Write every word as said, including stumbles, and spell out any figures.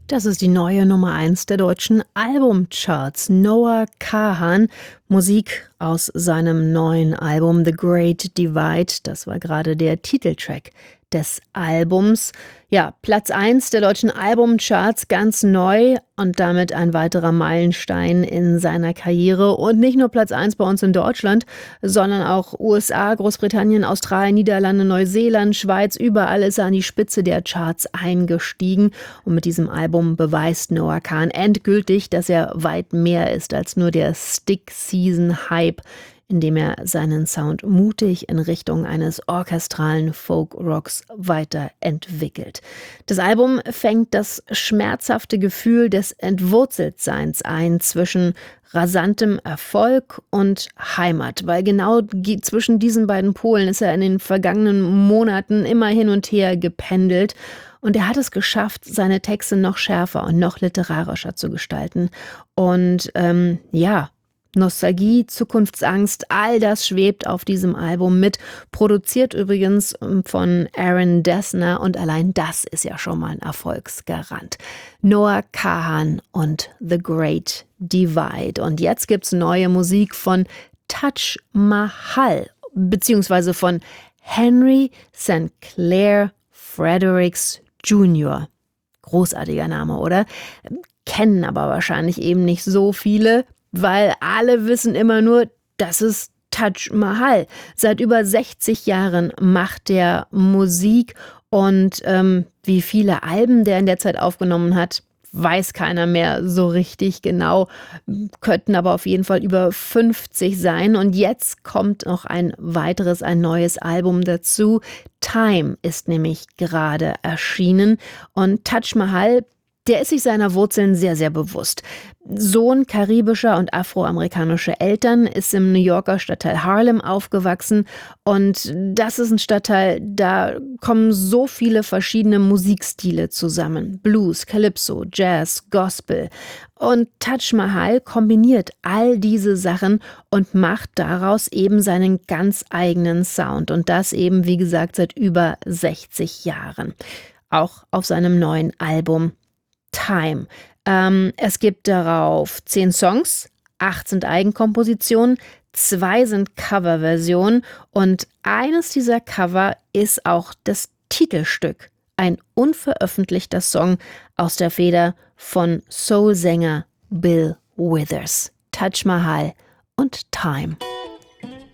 Das ist die neue Nummer eins der deutschen Albumcharts. Noah Kahan, Musik aus seinem neuen Album The Great Divide. Das war gerade der Titeltrack des Albums. Ja, Platz eins der deutschen Albumcharts, ganz neu und damit ein weiterer Meilenstein in seiner Karriere. Und nicht nur Platz eins bei uns in Deutschland, sondern auch U S A, Großbritannien, Australien, Niederlande, Neuseeland, Schweiz. Überall ist er an die Spitze der Charts eingestiegen. Und mit diesem Album beweist Noah Kahan endgültig, dass er weit mehr ist als nur der Stick-Season-Hype, indem er seinen Sound mutig in Richtung eines orchestralen Folk-Rocks weiterentwickelt. Das Album fängt das schmerzhafte Gefühl des Entwurzeltseins ein zwischen rasantem Erfolg und Heimat, weil genau zwischen diesen beiden Polen ist er in den vergangenen Monaten immer hin und her gependelt. Und er hat es geschafft, seine Texte noch schärfer und noch literarischer zu gestalten. Und ähm, ja, Nostalgie, Zukunftsangst, all das schwebt auf diesem Album mit. Produziert übrigens von Aaron Dessner und allein das ist ja schon mal ein Erfolgsgarant. Noah Kahan und The Great Divide. Und jetzt gibt's neue Musik von Taj Mahal, beziehungsweise von Henry Saint Clair Fredericks Junior Großartiger Name, oder? Kennen aber wahrscheinlich eben nicht so viele, weil alle wissen immer nur, das ist Taj Mahal. Seit über sechzig Jahren macht der Musik und ähm, wie viele Alben der in der Zeit aufgenommen hat, weiß keiner mehr so richtig genau, könnten aber auf jeden Fall über fünfzig sein. Und jetzt kommt noch ein weiteres, ein neues Album dazu. Time ist nämlich gerade erschienen und Taj Mahal, der ist sich seiner Wurzeln sehr, sehr bewusst. Sohn karibischer und afroamerikanischer Eltern, ist im New Yorker Stadtteil Harlem aufgewachsen. Und das ist ein Stadtteil, da kommen so viele verschiedene Musikstile zusammen. Blues, Calypso, Jazz, Gospel. Und Taj Mahal kombiniert all diese Sachen und macht daraus eben seinen ganz eigenen Sound. Und das eben, wie gesagt, seit über sechzig Jahren. Auch auf seinem neuen Album Time. Ähm, es gibt darauf zehn Songs, acht sind Eigenkompositionen, zwei sind Coverversionen und eines dieser Cover ist auch das Titelstück, ein unveröffentlichter Song aus der Feder von Soul-Sänger Bill Withers. Taj Mahal und Time.